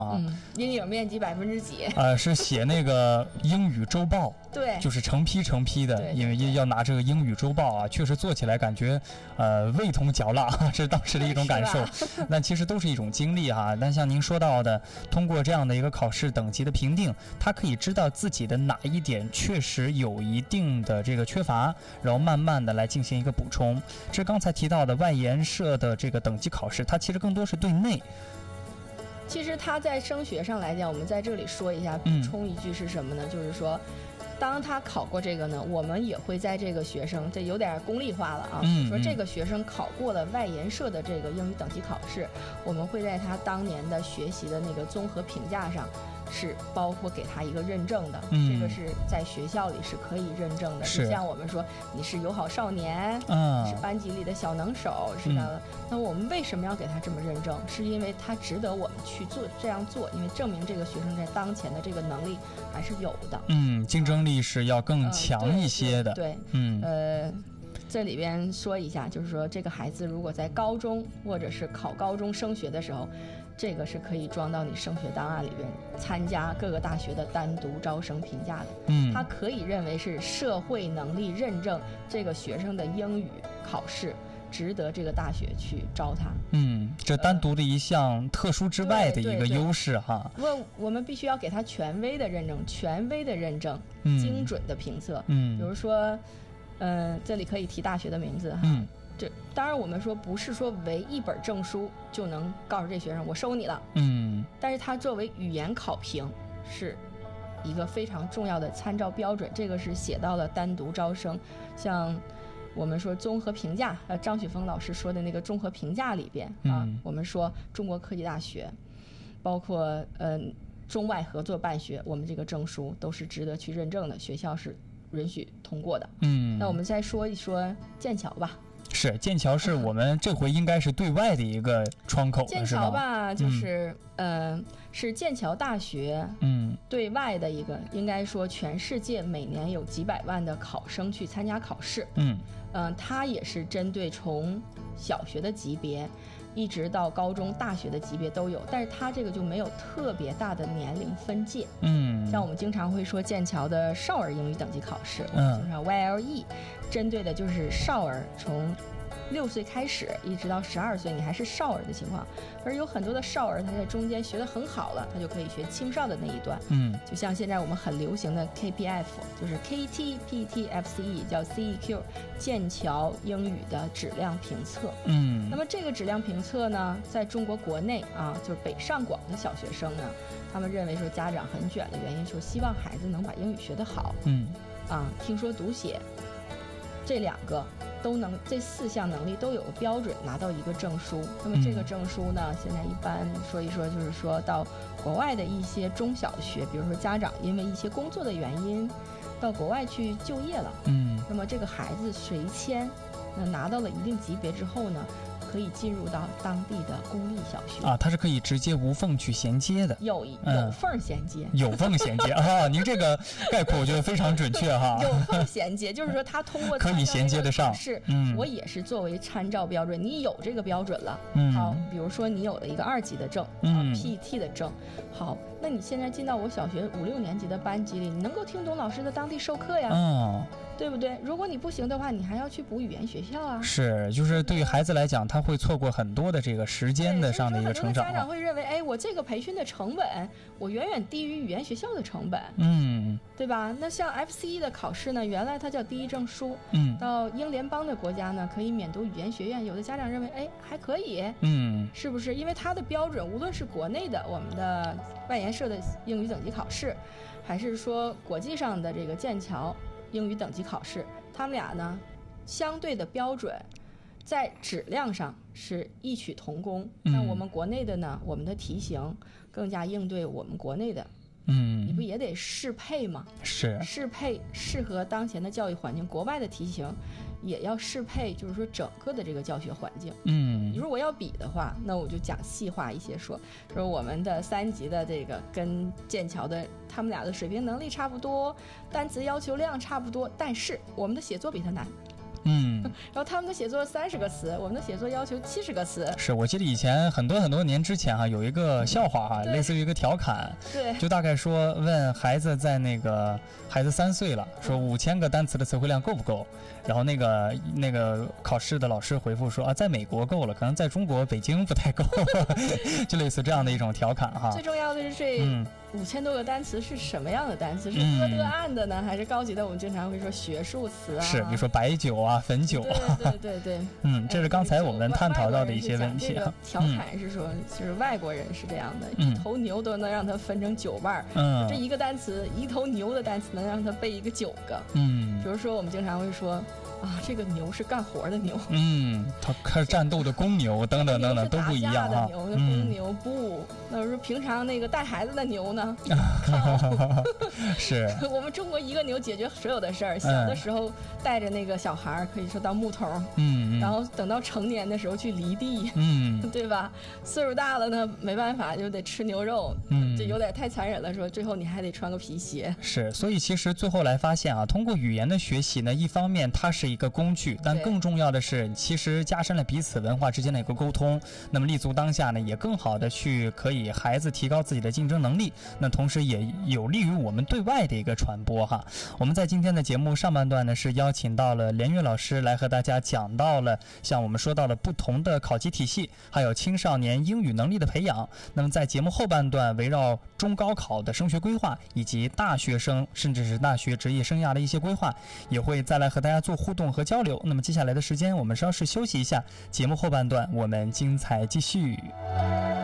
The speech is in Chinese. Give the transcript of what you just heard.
阴影面积几？ 是写那个英语周报， 对， 就是成批的，因为要拿这个英语周报啊，确实做起来感觉味同嚼蜡，这是当时的一种感受。那其实都是一种经历哈。但像您说到的，通过这样的一个考试等级的评定，他可以知道自己的哪一点确实有一定的这个缺乏，然后慢慢的来进行一个补充。这刚才提到的外研社的这个等级考试，它其实更多是对内。 其实他在升学上来讲，我们在这里说一下，补充一句是什么呢？就是说，当他考过这个呢，我们也会在这个学生，这有点功利化了啊。说这个学生考过了外研社的这个英语等级考试，我们会在他当年的学习的那个综合评价上，是包括给他一个认证的。这个是在学校里是可以认证的。就像我们说，你是友好少年，是班级里的小能手，是的。那我们为什么要给他这么认证？是因为他值得我们去这样做，因为证明这个学生在当前的这个能力还是有的。 竞争力是要更强一些的。 对，这里边说一下，就是说这个孩子如果在高中或者是考高中升学的时候，这个是可以装到你升学档案里边，参加各个大学的单独招生评价的。它可以认为是社会能力认证这个学生的英语考试值得这个大学去招他。 这单独的一项特殊之外的一个优势哈。 我们必须要给他权威的认证，精准的评测。比如说这里可以提大学的名字哈。这当然我们说不是说唯一本证书就能告诉这学生我收你了。但是它作为语言考评是一个非常重要的参照标准，这个是写到了单独招生，像我们说综合评价，张雪峰老师说的那个综合评价里边我们说中国科技大学，包括中外合作办学，我们这个证书都是值得去认证的，学校是允许通过的。那我们再说一说剑桥吧。 是剑桥是我们这回应该是对外的一个窗口， 剑桥吧，就是是剑桥大学对外的一个，应该说全世界每年有几百万的考生去参加考试。它也是针对从小学的级别一直到高中大学的级别都有，但是它这个就没有特别大的年龄分界。像我们经常会说剑桥的少儿英语等级考试，我们经常 YLE， 针对的就是少儿，从6岁开始一直到12岁你还是少儿的情况，而有很多的少儿他在中间学得很好了，他就可以学青少的那一段。就像现在我们很流行的 KPF， 就是 KT、PT、FCE 叫 CEQ， 剑桥英语的质量评测。那么这个质量评测呢，在中国国内就是北上广的小学生呢，他们认为说家长很卷的原因，说希望孩子能把英语学得好。听说读写这2个都能，这4项能力都有个标准，拿到一个证书。那么这个证书呢，现在一般说一说，就是说到国外的一些中小学，比如说家长因为一些工作的原因到国外去就业了，那么这个孩子随迁，那拿到了一定级别之后呢，可以进入到当地的公立小学它是可以直接无缝去衔接的， 有缝衔接， 有缝衔接您这个概括我觉得非常准确哈。 有缝衔接就是说他通过可以衔接得上， 是我也是作为参照标准，你有这个标准了，好，比如说你有了一个2级的证，PT 的证，好，那你现在进到我小学5、6年级的班级里，你能够听懂老师的当地授课呀，对不对？如果你不行的话，你还要去补语言学校啊。 是，就是对于孩子来讲，他会错过很多的这个时间的上的一个成长。 家长会认为，我这个培训的成本，我远远低于语言学校的成本，对吧？那像 FCE 的考试呢，原来它叫第一证书，到英联邦的国家呢，可以免读语言学院。有的家长认为，还可以，是不是？因为它的标准，无论是国内的我们的外研社的英语等级考试，还是说国际上的这个剑桥英语等级考试，他们俩呢相对的标准在质量上是异曲同工。那我们国内的呢，我们的题型更加应对我们国内的，你不也得适配吗？ 是适配适合当前的教育环境，国外的题型也要适配，就是说整个的这个教学环境。你如果要比的话，那我就讲细化一些说我们的3级的这个跟剑桥的他们俩的水平能力差不多，单词要求量差不多，但是我们的写作比他难。 然后他们的写作30个词，我们的写作要求70个词。 是我记得以前很多年之前有一个笑话类似于一个调侃， 对， 就大概说问孩子在孩子3岁了，说5000个单词的词汇量够不够？然后那个考试的老师回复说在美国够了，可能在中国北京不太够，就类似这样的一种调侃哈。 最重要的是这5000多个单词是什么样的单词？是的案的呢，还是高级的？我们经常会说学术词啊， 是比如说白酒啊、汾酒啊。 对。 这是刚才我们探讨到的一些问题。 调侃是说，就是外国人是这样的，一头牛都能让他分成9瓣。这一个单词，一头牛的单词能让他背一个9个。比如说我们经常会说。这个牛是干活的牛， 它开始战斗的公牛等等都不一样啊。牛的公牛不，那是平常那个带孩子的牛呢？ 是我们中国一个牛解决所有的事儿。小的时候带着那个小孩可以说当木头，然后等到成年的时候去犁地，对吧？岁数大了呢，没办法就得吃牛肉，这有点太残忍了。说最后你还得穿个皮鞋。 是，所以其实最后来发现通过语言的学习呢，一方面它是一个工具，但更重要的是其实加深了彼此文化之间的一个沟通，那么立足当下呢，也更好的可以孩子提高自己的竞争能力，那同时也有利于我们对外的一个传播哈。我们在今天的节目上半段呢，是邀请到了连岳老师来和大家讲到了像我们说到了不同的考级体系，还有青少年英语能力的培养。那么在节目后半段，围绕中高考的升学规划，以及大学生甚至是大学职业生涯的一些规划，也会再来和大家做互动和交流。那么接下来的时间我们稍事休息一下，节目后半段我们精彩继续。